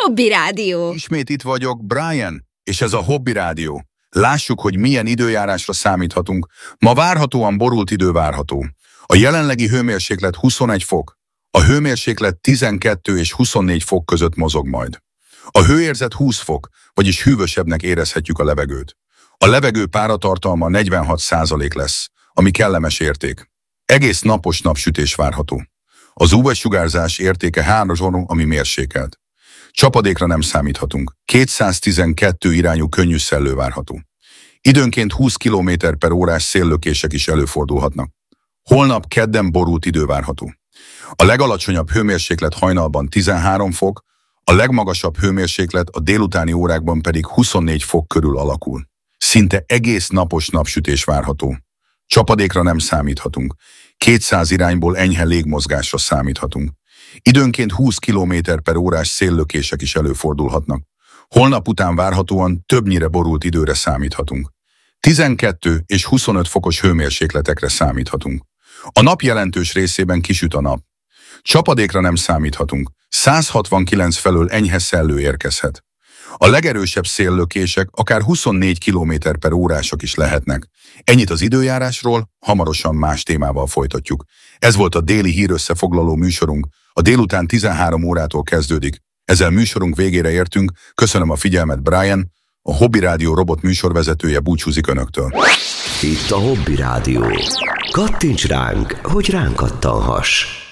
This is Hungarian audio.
Hobby Rádió. Ismét itt vagyok, Brian, és ez a Hobby Rádió. Lássuk, hogy milyen időjárásra számíthatunk. Ma várhatóan borult idő várható. A jelenlegi hőmérséklet 21 fok. A hőmérséklet 12 és 24 fok között mozog majd. A hőérzet 20 fok, vagyis hűvösebbnek érezhetjük a levegőt. A levegő páratartalma 46% lesz, ami kellemes érték. Egész napos napsütés várható. Az UV-sugárzás értéke 3, ami mérsékelt. Csapadékra nem számíthatunk. 212 irányú könnyű szellő várható. Időnként 20 km/h széllökések is előfordulhatnak. Holnap kedden borult idő várható. A legalacsonyabb hőmérséklet hajnalban 13 fok, a legmagasabb hőmérséklet a délutáni órákban pedig 24 fok körül alakul. Szinte egész napos napsütés várható. Csapadékra nem számíthatunk. 200 irányból enyhe légmozgásra számíthatunk. Időnként 20 km/h széllökések is előfordulhatnak. Holnap után várhatóan többnyire borult időre számíthatunk. 12 és 25 fokos hőmérsékletekre számíthatunk. A nap jelentős részében kisüt a nap. Csapadékra nem számíthatunk. 169 felől enyhe szellő érkezhet. A legerősebb széllökések akár 24 km/h is lehetnek. Ennyit az időjárásról, hamarosan más témával folytatjuk. Ez volt a déli hírösszefoglaló műsorunk, a délután 13 órától kezdődik. Ezzel műsorunk végére értünk, köszönöm a figyelmet, Brian, a Hobby Rádió robot műsorvezetője búcsúzik önöktől. Itt a Hobby Rádió. Kattints ránk, hogy ránk kattanhass.